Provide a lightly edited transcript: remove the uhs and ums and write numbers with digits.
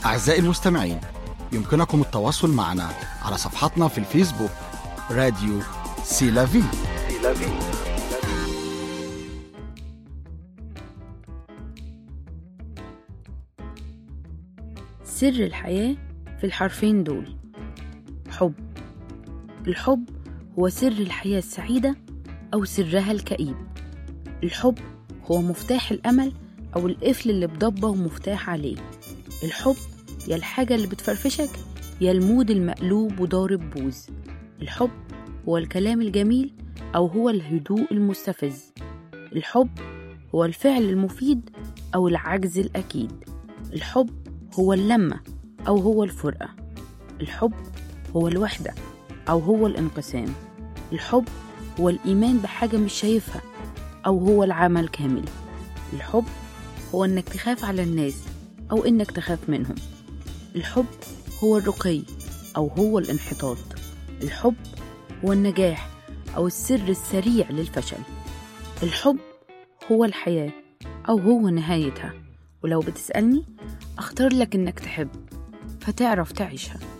أعزائي المستمعين، يمكنكم التواصل معنا على صفحتنا في الفيسبوك راديو سيلافي. سر الحياة في الحرفين دول: حب. الحب هو سر الحياة السعيدة أو سرها الكئيب. الحب هو مفتاح الأمل أو القفل اللي بضبة ومفتاح عليه. الحب يا الحاجة اللي بتفرفشك يا المود المقلوب وضارب بوز. الحب هو الكلام الجميل أو هو الهدوء المستفز. الحب هو الفعل المفيد أو العجز الأكيد. الحب هو اللمة أو هو الفرقة. الحب هو الوحدة أو هو الانقسام. الحب هو الإيمان بحاجة مش شايفها أو هو العمل كامل. الحب هو إنك تخاف على الناس أو إنك تخاف منهم. الحب هو الرقي أو هو الانحطاط. الحب هو النجاح أو السر السريع للفشل. الحب هو الحياة أو هو نهايتها. ولو بتسألني أختار لك إنك تحب فتعرف تعيشها.